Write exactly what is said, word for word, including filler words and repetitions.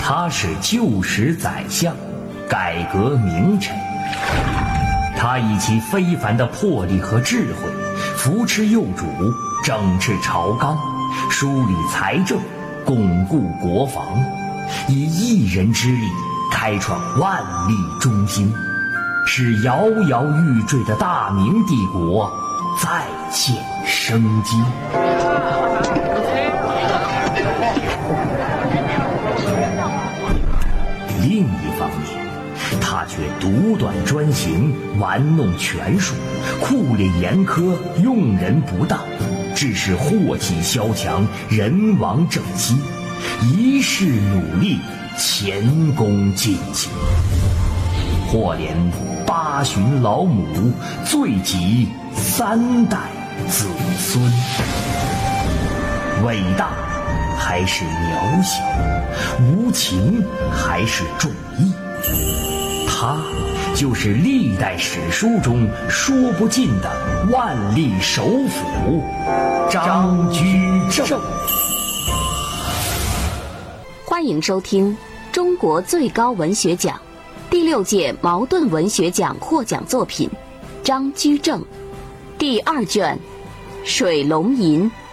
他是旧时宰相，改革名臣。他以其非凡的魄力和智慧，扶持幼主，整治朝纲，梳理财政，巩固国防，以一人之力开创万历中兴，使摇摇欲坠的大明帝国再现生机。另一方面，他却独断专行，玩弄权术，酷烈严苛，用人不当，致使祸起萧墙，人亡政息，一世努力，前功尽弃，或连八旬老母，罪及三代子孙。伟大还是渺小，无情还是重义，他就是历代史书中说不尽的万历首辅张居正。 欢迎收听中国最高文学奖第六届茅盾文学奖获奖作品张居正第二卷《水龙吟》。